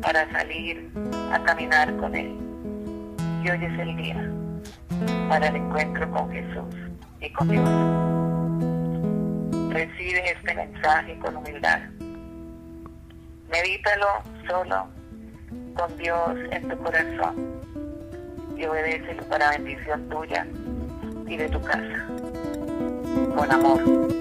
para salir a caminar con Él. Y hoy es el día para el encuentro con Jesús y con Dios. Recibe este mensaje con humildad. Medítalo solo con Dios en tu corazón y obedécelo para bendición tuya y de tu casa. Con amor.